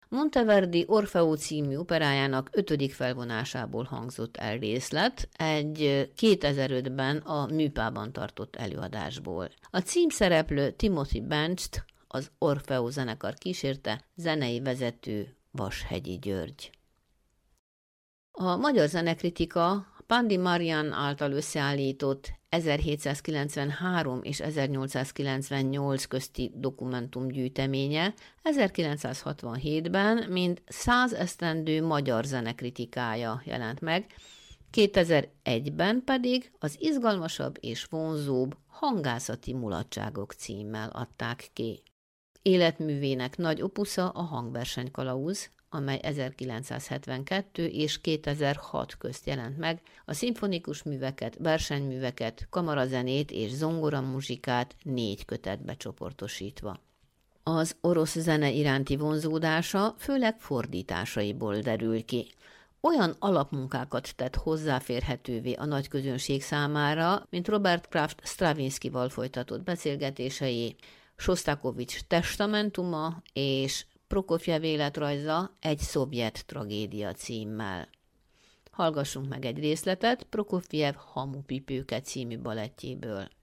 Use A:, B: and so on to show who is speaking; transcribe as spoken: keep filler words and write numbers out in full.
A: Monteverdi Orfeo című operájának ötödik felvonásából hangzott el részlet, egy kétezer-ötben a Műpában tartott előadásból. A címszereplő Timothy Bencht, az Orfeo zenekar kísérte, zenei vezető Vashegyi György. A magyar zenekritika Pandi Marian által összeállított ezerhétszázkilencvenhárom és ezernyolcszázkilencvennyolc közti dokumentumgyűjteménye ezerkilencszázhatvanhétben mint száz esztendő magyar zenekritikája jelent meg, kétezer-egyben pedig az izgalmasabb és vonzóbb Hangászati mulatságok címmel adták ki. Életművének nagy opusza a Hangversenykalauz, amely ezerkilencszázhetvenkettő és kétezer-hat közt jelent meg, a szimfonikus műveket, versenyműveket, kamarazenét és zongoramuzsikát négy kötetbe csoportosítva. Az orosz zene iránti vonzódása főleg fordításaiból derül ki. Olyan alapmunkákat tett hozzáférhetővé a nagy közönség számára, mint Robert Kraft Stravinskyval folytatott beszélgetései, Sosztakovics testamentuma és Prokofjev életrajza egy szovjet tragédia címmel. Hallgassunk meg egy részletet Prokofjev Hamupipőke című balettjéből.